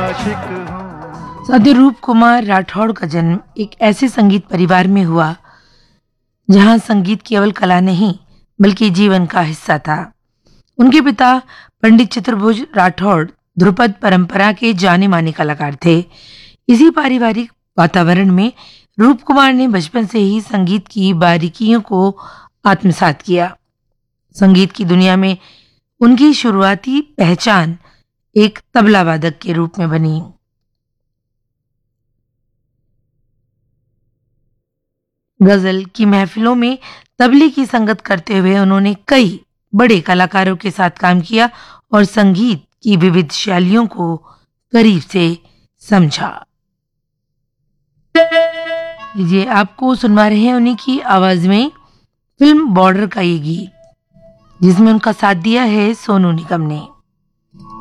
आशिक हूँ। साथी रूप कुमार राठौड़ का जन्म एक ऐसे संगीत परिवार में हुआ जहां संगीत केवल कला नहीं बल्कि जीवन का हिस्सा था। उनके पिता पंडित चतुर्भुज राठौड़ ध्रुपद परंपरा के जाने माने कलाकार थे। इसी पारिवारिक वातावरण में रूप कुमार ने बचपन से ही संगीत की बारीकियों को आत्मसात किया। संगीत की दुनिया में उनकी शुरुआती पहचान एक तबला वादक के रूप में बनी। गजल की महफिलों में तबले की संगत करते हुए उन्होंने कई बड़े कलाकारों के साथ काम किया और संगीत की विविध शैलियों को करीब से समझा। लीजिए आपको सुनवा रहे हैं उन्हीं की आवाज में फिल्म बॉर्डर का ये गीत जिसमें उनका साथ दिया है सोनू निगम ने।